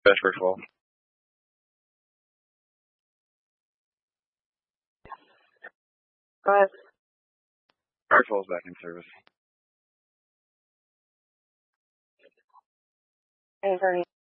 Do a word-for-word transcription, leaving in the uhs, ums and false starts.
Bedford Falls. Go ahead. Bedford Falls back in service. Avery.